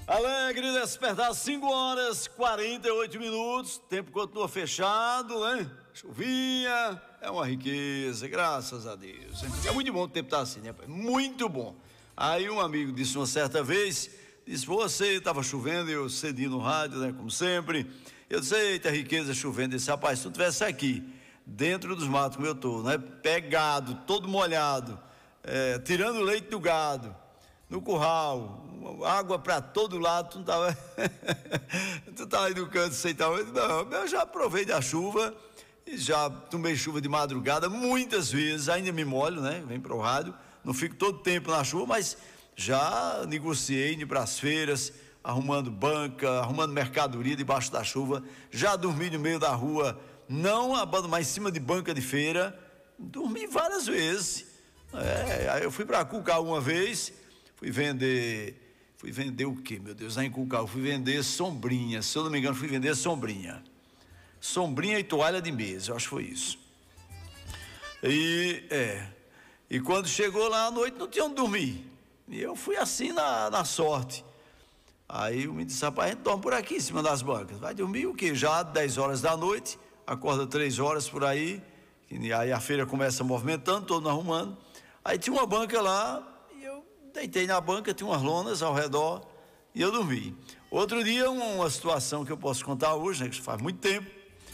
Alegre despertar, 5h48, tempo continua fechado, né? Chuvinha, é uma riqueza, graças a Deus. É muito bom o tempo estar assim, né? Muito bom. Aí um amigo disse uma certa vez, disse, você estava chovendo, eu cedinho no rádio, né? Como sempre. Eu disse, eita, riqueza chovendo. Disse, rapaz, se tu estivesse aqui, dentro dos matos como eu tô, né? Pegado, todo molhado, tirando o leite do gado, no curral, água para todo lado, tu não tava tu tava aí no canto sem tal. Não, eu já aprovei da chuva e já tomei chuva de madrugada muitas vezes, ainda me molho, né? Vem para o rádio, não fico todo tempo na chuva, mas já negociei indo para as feiras, arrumando banca, arrumando mercadoria debaixo da chuva, já dormi no meio da rua, não abando mais em cima de banca de feira, dormi várias vezes. Aí eu fui para Cuca uma vez, fui vender o que, meu Deus, lá em Cuca, fui vender sombrinha, se eu não me engano, fui vender sombrinha e toalha de mesa, eu acho que foi isso. E quando chegou lá à noite, não tinha onde dormir, e eu fui assim na sorte. Aí eu me disse, rapaz, a gente dorme por aqui em cima das bancas. Vai dormir o quê? Já 10 horas da noite, acorda 3 horas por aí, e aí a feira começa movimentando, todo arrumando. Aí tinha uma banca lá, e eu deitei na banca, tinha umas lonas ao redor, e eu dormi. Outro dia, uma situação que eu posso contar hoje, né, que faz muito tempo.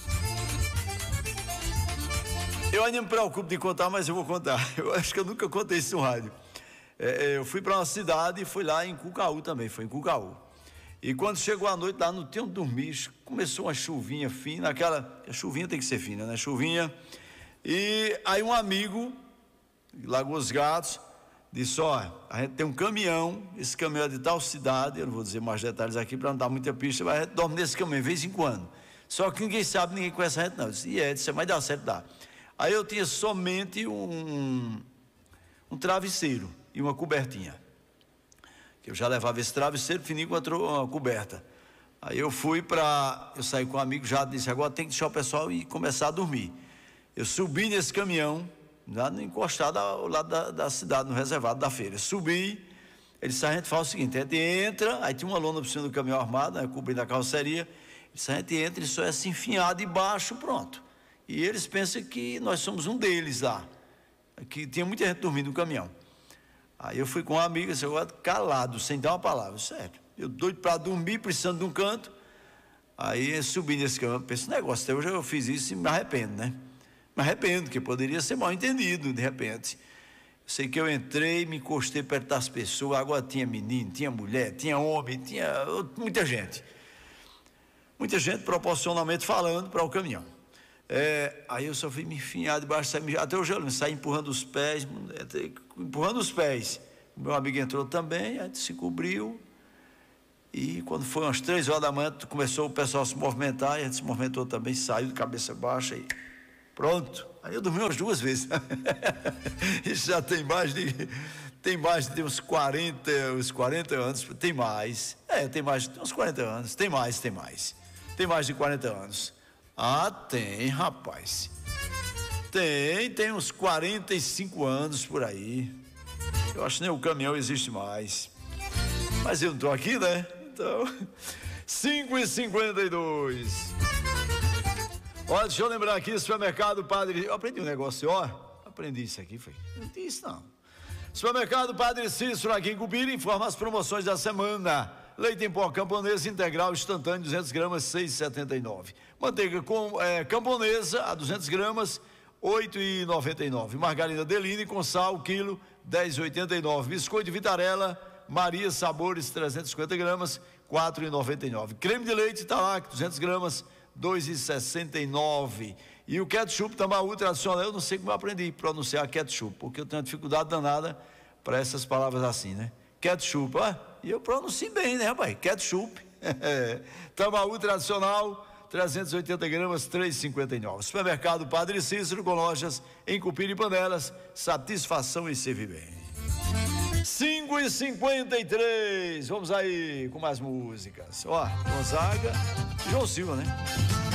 Eu ainda me preocupo de contar, mas eu vou contar. Eu acho que eu nunca contei isso no rádio. Eu fui para uma cidade e fui lá em Cucaú também, foi em Cucaú. E quando chegou a noite lá, não tinha onde dormir, começou uma chuvinha fina, a chuvinha tem que ser fina, né? Chuvinha. E aí um amigo, Lagoas Gatos, disse, a gente tem um caminhão, esse caminhão é de tal cidade, eu não vou dizer mais detalhes aqui para não dar muita pista, mas a gente dorme nesse caminhão, de vez em quando. Só que ninguém sabe, ninguém conhece a gente não. Eu disse, mas dá certo, dá. Aí eu tinha somente um travesseiro e uma cobertinha, que eu já levava esse travesseiro fininho com uma coberta. Aí eu saí com um amigo, já disse, agora tem que deixar o pessoal e começar a dormir. Eu subi nesse caminhão, lá encostado ao lado da cidade, no reservado da feira. Subi, ele disse, a gente faz o seguinte, a gente entra, aí tinha uma lona por cima do caminhão armado, né, cobrindo a carroceria. Ele disse, a gente entra e só é se enfiar debaixo, pronto. E eles pensam que nós somos um deles lá, que tinha muita gente dormindo no caminhão. Aí eu fui com um amigo, esse agora calado, sem dar uma palavra, certo? Eu doido para dormir, precisando de um canto. Aí eu subi nesse caminhão, pensei, negócio, até hoje eu fiz isso e me arrependo, né? Me arrependo, que poderia ser mal entendido, de repente. Eu sei que eu entrei, me encostei perto das pessoas, agora tinha menino, tinha mulher, tinha homem, tinha muita gente. Muita gente proporcionalmente falando para o caminhão. Aí eu só fui me enfiar debaixo, até hoje eu saí empurrando os pés, o meu amigo entrou também, a gente se cobriu, e quando foi umas 3 horas da manhã, começou o pessoal a se movimentar, e a gente se movimentou também, saiu de cabeça baixa e pronto. Aí eu dormi umas 2 vezes. Isso já tem mais de uns 40 anos, tem mais uns 40 anos, tem mais de 40 anos. Ah, tem, rapaz. Tem uns 45 anos por aí. Eu acho que nem o caminhão existe mais. Mas eu não estou aqui, né? Então, 5h52. Olha, deixa eu lembrar aqui, supermercado Padre... Eu aprendi um negócio, aprendi isso aqui, foi. Não disse não. Supermercado Padre Cícero, aqui em Cupira, informa as promoções da semana. Leite em pó camponesa integral instantâneo 200 gramas 6,79. Manteiga camponesa a 200 gramas 8,99. Margarina Deline com sal quilo 10,89. Biscoito de Vitarella Maria Sabores 350 gramas 4,99. Creme de leite Talac 200 gramas 2,69. E o ketchup Tambaú tradicional, eu não sei como eu aprendi a pronunciar ketchup, porque eu tenho uma dificuldade danada para essas palavras assim, né? Ketchup, e eu pronuncio bem, né, rapaz? Ketchup. Tambaú tradicional 380 gramas 3,59. Supermercado Padre Cícero, com lojas em Cupira e Panelas. Satisfação e servir bem. 5h53. Vamos aí com mais músicas. Gonzaga, João Silva, né?